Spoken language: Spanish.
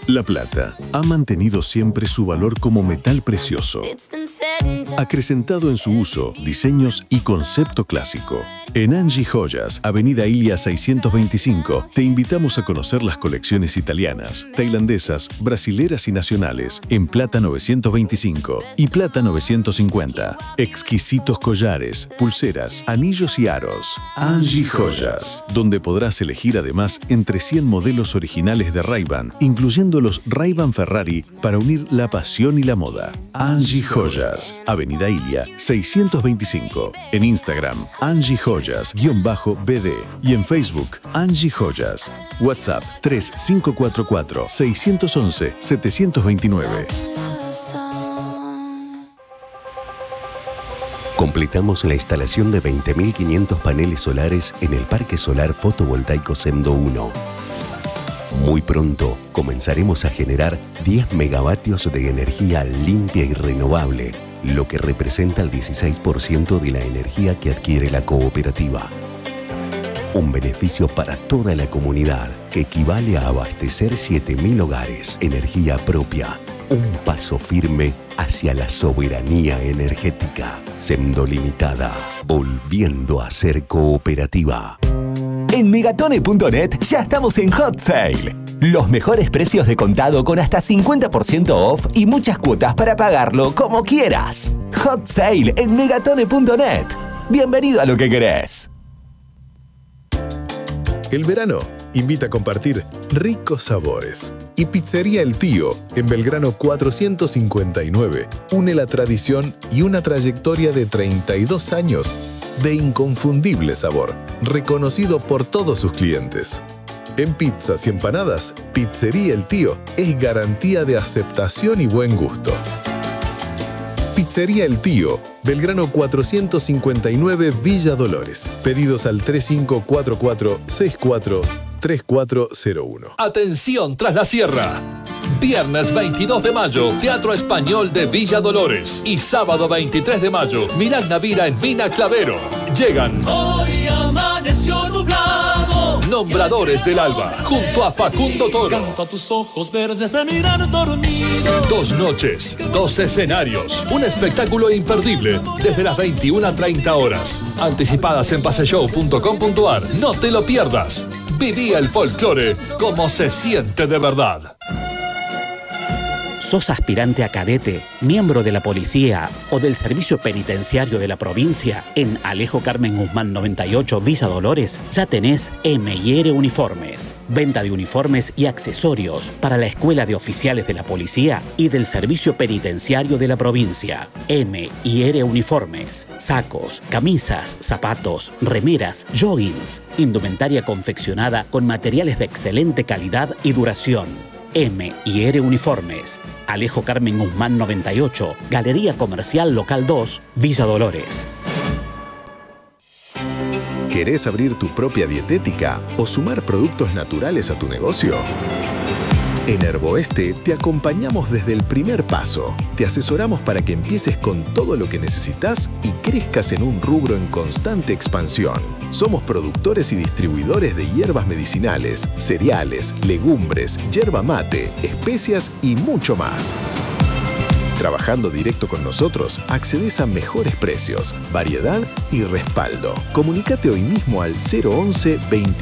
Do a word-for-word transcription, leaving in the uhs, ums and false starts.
La plata ha mantenido siempre su valor como metal precioso, acrecentado en su uso, diseños y concepto clásico. En Angie Joyas, Avenida Ilia seiscientos veinticinco, te invitamos a conocer las colecciones italianas, tailandesas, brasileras y nacionales en plata novecientos veinticinco y plata novecientos cincuenta. Exquisitos collares, pulseras, anillos y aros. Angie Joyas, donde podrás elegir además entre cien modelos originales de Ray-Ban, incluyendo los Ray-Ban Ferrari, para unir la pasión y la moda. Angie Joyas, Avenida Ilia seiscientos veinticinco. En Instagram, Angie Joyas-B D y en Facebook, Angie Joyas. WhatsApp tres cinco cuatro cuatro, seis uno uno, siete dos nueve. Completamos la instalación de veinte mil quinientos paneles solares en el Parque Solar Fotovoltaico Semdo uno. Muy pronto comenzaremos a generar diez megavatios de energía limpia y renovable, lo que representa el dieciséis por ciento de la energía que adquiere la cooperativa. Un beneficio para toda la comunidad que equivale a abastecer siete mil hogares. Energía propia. Un paso firme hacia la soberanía energética. Semdo Limitada, volviendo a ser cooperativa. En megatone punto net ya estamos en Hot Sale. Los mejores precios de contado con hasta cincuenta por ciento off y muchas cuotas para pagarlo como quieras. Hot Sale en megatone punto net. Bienvenido a lo que querés. El verano invita a compartir ricos sabores. Y Pizzería El Tío, en Belgrano cuatrocientos cincuenta y nueve, une la tradición y una trayectoria de treinta y dos años de inconfundible sabor, reconocido por todos sus clientes. En pizzas y empanadas, Pizzería El Tío es garantía de aceptación y buen gusto. Pizzería El Tío, Belgrano cuatrocientos cincuenta y nueve, Villa Dolores. Pedidos al tres cinco cuatro cuatro, seis cuatro tres cuatro cero uno. Atención tras la sierra. Viernes veintidós de mayo, Teatro Español de Villa Dolores. Y sábado veintitrés de mayo, Mirag Navira en Mina Clavero. Llegan Hoy amaneció nublado. Nombradores del Alba, junto a Facundo Toro. Canto a tus ojos verdes de mirar dormido. Dos noches, dos escenarios. Un espectáculo imperdible desde las veintiuna treinta horas. Anticipadas en paseshow punto com punto ar. No te lo pierdas. Viví el folclore como se siente de verdad. ¿Sos aspirante a cadete, miembro de la policía o del servicio penitenciario de la provincia? En Alejo Carmen Guzmán noventa y ocho, Villa Dolores, ya tenés M y R Uniformes. Venta de uniformes y accesorios para la Escuela de Oficiales de la Policía y del Servicio Penitenciario de la provincia. M y R Uniformes. Sacos, camisas, zapatos, remeras, joggings. Indumentaria confeccionada con materiales de excelente calidad y duración. M y R Uniformes. Alejo Carmen Guzmán noventa y ocho, Galería Comercial Local dos, Villa Dolores. ¿Querés abrir tu propia dietética o sumar productos naturales a tu negocio? En Herboeste te acompañamos desde el primer paso. Te asesoramos para que empieces con todo lo que necesitas y crezcas en un rubro en constante expansión. Somos productores y distribuidores de hierbas medicinales, cereales, legumbres, yerba mate, especias y mucho más. Trabajando directo con nosotros, accedes a mejores precios, variedad y respaldo. Comunícate hoy mismo al cero once veinte